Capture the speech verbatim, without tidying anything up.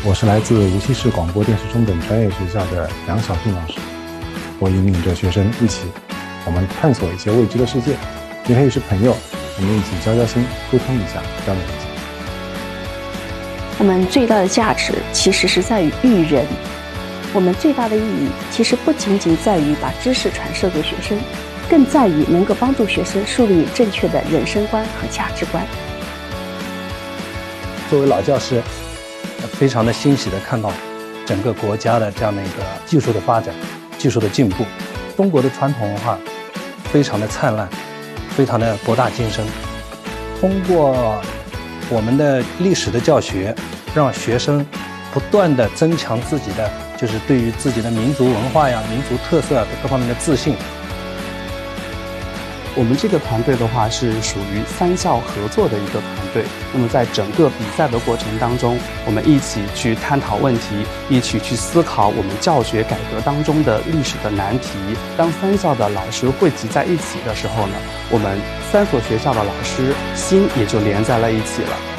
我是来自无锡市广播电视中等专业学校的杨晓俊老师，我引领着学生一起，我们探索一些未知的世界，也可以是朋友，我们一起交交心，沟通一下，交流一下。 我们最大的价值其实是在于育人，我们最大的意义其实不仅仅在于把知识传授给学生，更在于能够帮助学生树立正确的人生观和价值观。 作为老教师，非常的欣喜的看到整个国家的这样的一个技术的发展、技术的进步，中国的传统文化非常的灿烂，非常的博大精深。通过我们的历史的教学，让学生不断的增强自己的就是对于自己的民族文化呀、民族特色啊各方面的自信。 我们这个团队的话是属于三校合作的一个团队，那么在整个比赛的过程当中，我们一起去探讨问题，一起去思考我们教学改革当中的历史的难题。当三校的老师汇集在一起的时候呢，我们三所学校的老师心也就连在了一起了。